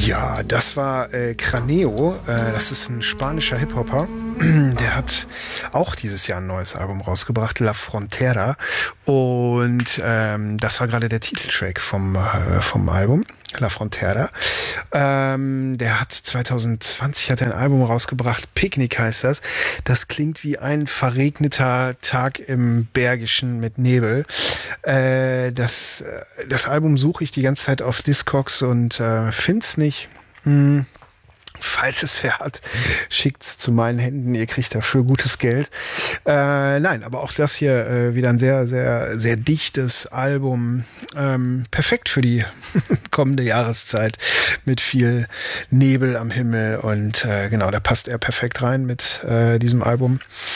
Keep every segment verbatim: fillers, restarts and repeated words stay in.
Ja, das war äh, Craneo. Äh, das ist ein spanischer Hip-Hopper. Der hat auch dieses Jahr ein neues Album rausgebracht, La Frontera. Und ähm, das war gerade der Titeltrack vom, äh, vom Album, La Frontera. Ähm, der hat zwanzig zwanzig hat er ein Album rausgebracht, Picknick heißt das. Das klingt wie ein verregneter Tag im Bergischen mit Nebel. Äh, das, das Album suche ich die ganze Zeit auf Discogs und äh, find's nicht. Hm. Falls es wer hat, schickt's zu meinen Händen. Ihr kriegt dafür gutes Geld. Äh, nein, aber auch das hier äh, wieder ein sehr, sehr, sehr dichtes Album. Ähm, perfekt für die kommende Jahreszeit mit viel Nebel am Himmel. Und äh, genau, da passt er perfekt rein mit äh, diesem Album.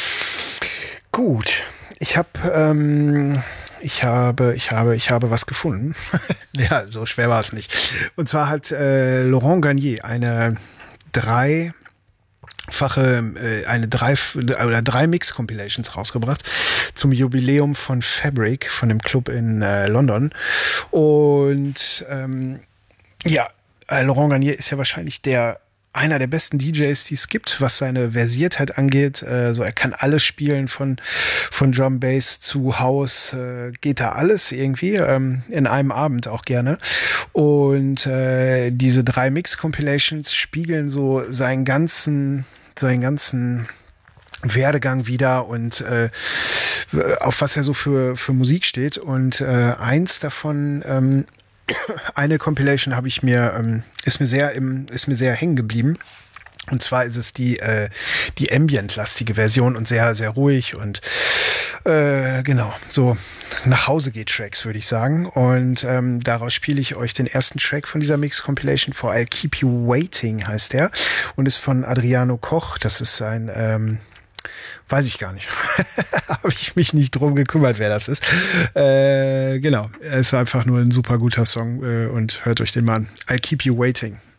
Gut, ich habe... Ähm, Ich habe, ich habe, ich habe was gefunden. Ja, so schwer war es nicht. Und zwar hat äh, Laurent Garnier eine dreifache, äh, eine drei oder drei Mix-Compilations rausgebracht zum Jubiläum von Fabric, von dem Club in äh, London. Und ähm, ja, äh, Laurent Garnier ist ja wahrscheinlich der einer der besten D Js, die es gibt, was seine Versiertheit angeht. Äh, so, er kann alles spielen, von von Drum Bass zu House, äh, geht da alles irgendwie, ähm, in einem Abend auch gerne. Und äh, diese drei Mix-Compilations spiegeln so seinen ganzen, seinen ganzen Werdegang wieder und äh, auf was er so für für Musik steht. Und äh, eins davon, ähm, eine Compilation habe ich mir, ähm, ist mir sehr im, ist mir sehr hängen geblieben. Und zwar ist es die, äh, die Ambient-lastige Version und sehr, sehr ruhig und äh, genau, so nach Hause geht Tracks, würde ich sagen. Und ähm, daraus spiele ich euch den ersten Track von dieser Mix-Compilation vor. I'll Keep You Waiting heißt der und ist von Adriano Koch. Das ist ein ähm, weiß ich gar nicht. Habe ich mich nicht drum gekümmert, wer das ist. Äh, genau, es ist einfach nur ein super guter Song äh, und hört euch den mal an. I'll Keep You Waiting.